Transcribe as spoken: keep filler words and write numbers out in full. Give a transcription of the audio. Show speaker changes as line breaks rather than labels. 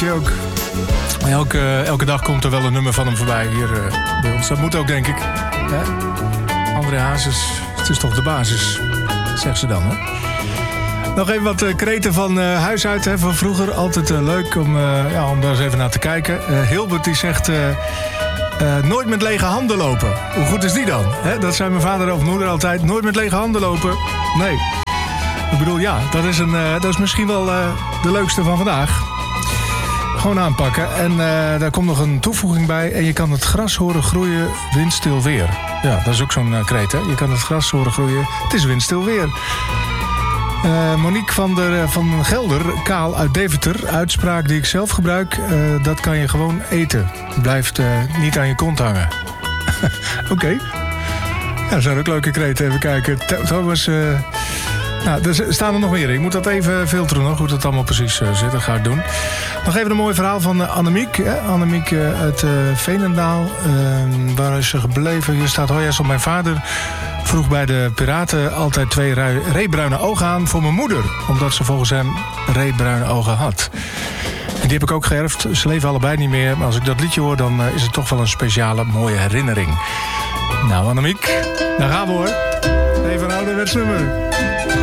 je ook. Elke, elke dag komt er wel een nummer van hem voorbij hier uh, bij ons. Dat moet ook, denk ik. Hè? André Hazes, het is toch de basis, zegt ze dan, hè? Nog even wat uh, kreten van uh, huis uit, hè, van vroeger. Altijd uh, leuk om, uh, ja, om daar eens even naar te kijken. Uh, Hilbert die zegt... Uh, Uh, nooit met lege handen lopen. Hoe goed is die dan? He, dat zei mijn vader of moeder altijd. Nooit met lege handen lopen. Nee. Ik bedoel, ja, dat is, een, uh, dat is misschien wel uh, de leukste van vandaag. Gewoon aanpakken. En uh, daar komt nog een toevoeging bij. En je kan het gras horen groeien, windstil weer. Ja, dat is ook zo'n uh, kreet, hè. Je kan het gras horen groeien, het is windstil weer. Uh, Monique van, der, van Gelder, kaal uit Deventer. Uitspraak die ik zelf gebruik. Uh, dat kan je gewoon eten. Blijft uh, niet aan je kont hangen. Oké. Okay. Ja, dat zijn ook leuke kreten. Even kijken. Thomas... Uh, nou, er staan er nog meer. Ik moet dat even filteren nog, hoe dat allemaal precies uh, zit. Dat ga ik doen. Nog even een mooi verhaal van uh, Annemiek. Hè? Annemiek uh, uit uh, Veenendaal. Uh, waar is ze gebleven? Hier staat... Oh ja, zo mijn vader... vroeg bij de piraten altijd twee reebruine ogen aan voor mijn moeder. Omdat ze volgens hem reebruine ogen had. En die heb ik ook geërfd. Ze leven allebei niet meer. Maar als ik dat liedje hoor, dan is het toch wel een speciale mooie herinnering. Nou, Annemiek, daar gaan we hoor. Even een ouderwets nummer.